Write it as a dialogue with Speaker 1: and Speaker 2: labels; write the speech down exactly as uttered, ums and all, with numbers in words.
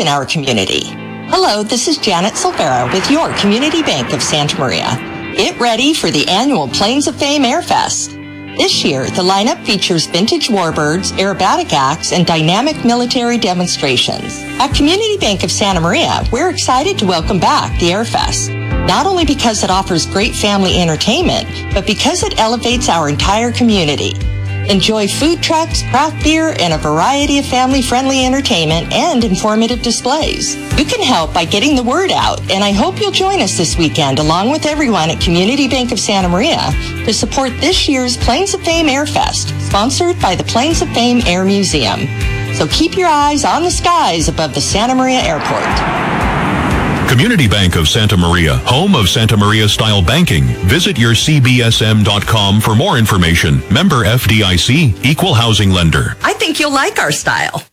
Speaker 1: in our community. Hello, this is Janet Silvera with your Community Bank of Santa Maria. Get ready for the annual Plains of Fame Airfest. This year, the lineup features vintage warbirds, aerobatic acts, and dynamic military demonstrations. At Community Bank of Santa Maria, we're excited to welcome back the Airfest. Not only because it offers great family entertainment, but because it elevates our entire community. Enjoy food trucks, craft beer, and a variety of family-friendly entertainment and informative displays. You can help by getting the word out, and I hope you'll join us this weekend along with everyone at Community Bank of Santa Maria to support this year's Plains of Fame Airfest, sponsored by the Plains of Fame Air Museum. So keep your eyes on the skies above the Santa Maria Airport.
Speaker 2: Community Bank of Santa Maria, home of Santa Maria-style banking. Visit your C B S M dot com for more information. Member F D I C, Equal Housing Lender.
Speaker 1: I think you'll like our style.